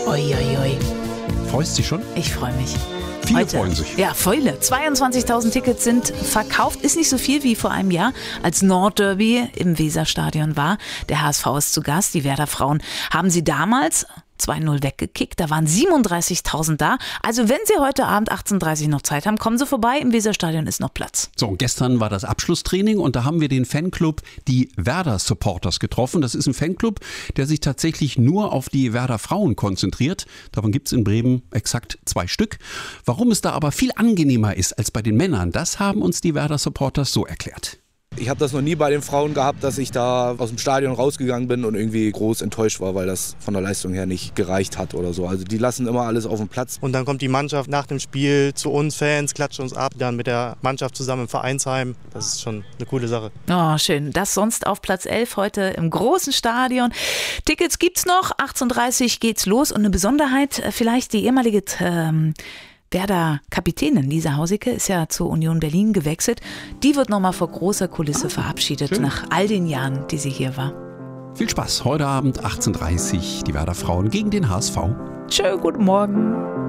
Oi, oi, oi. Freust du dich schon? Ich freue mich. Viele freuen sich. Ja, viele. 22.000 Tickets sind verkauft. Ist nicht so viel wie vor einem Jahr, als Nordderby im Weserstadion war. Der HSV ist zu Gast. Die Werder Frauen haben sie damals 2-0 weggekickt. Da waren 37.000 da. Also wenn Sie heute Abend 18:30 Uhr noch Zeit haben, kommen Sie vorbei. Im Weserstadion ist noch Platz. So, und gestern war das Abschlusstraining und da haben wir den Fanclub die Werder Supporters getroffen. Das ist ein Fanclub, der sich tatsächlich nur auf die Werder Frauen konzentriert. Davon gibt es in Bremen exakt 2 Stück. Warum es da aber viel angenehmer ist als bei den Männern, das haben uns die Werder Supporters so erklärt. Ich habe das noch nie bei den Frauen gehabt, dass ich da aus dem Stadion rausgegangen bin und irgendwie groß enttäuscht war, weil das von der Leistung her nicht gereicht hat oder so. Also die lassen immer alles auf dem Platz. Und dann kommt die Mannschaft nach dem Spiel zu uns Fans, klatscht uns ab, dann mit der Mannschaft zusammen im Vereinsheim. Das ist schon eine coole Sache. Oh, schön. Das sonst auf Platz 11 heute im großen Stadion. Tickets gibt's noch. 18:30 Uhr geht's los. Und eine Besonderheit, vielleicht die ehemalige Werder-Kapitänin Lisa Hausicke ist ja zur Union Berlin gewechselt. Die wird nochmal vor großer Kulisse verabschiedet, schön. Nach all den Jahren, die sie hier war. Viel Spaß. Heute Abend 18:30 Uhr die Werder Frauen gegen den HSV. Tschö, guten Morgen.